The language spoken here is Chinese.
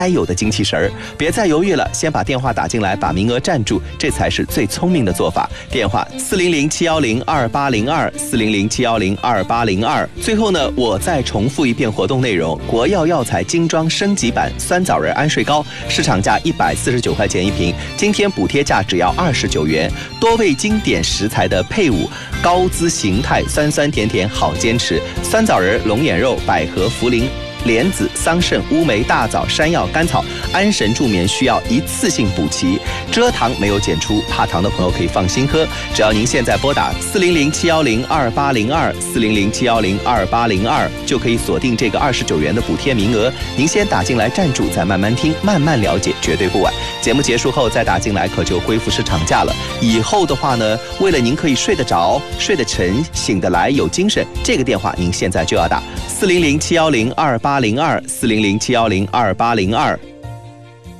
该有的精气神儿。别再犹豫了，先把电话打进来，把名额占住，这才是最聪明的做法。电话400-710-2802，400-710-2802。最后呢，我再重复一遍活动内容：国药药材精装升级版酸枣仁安睡膏，市场价149块钱一瓶，今天补贴价只要29元。多味经典食材的配伍，高姿形态，酸酸甜甜好坚持。酸枣仁、龙眼肉、百合、茯苓、莲子、桑葚、乌梅、大枣、山药、甘草，安神助眠需要一次性补齐，蔗糖没有检出，怕糖的朋友可以放心喝。只要您现在拨打400-710-2802，400-710-2802，就可以锁定这个29元的补贴名额。您先打进来站住，再慢慢听，慢慢了解，绝对不晚。节目结束后再打进来，可就恢复市场价了。以后的话呢，为了您可以睡得着、睡得沉、醒得来、有精神，这个电话您现在就要打400-710-2802，400-710-2802。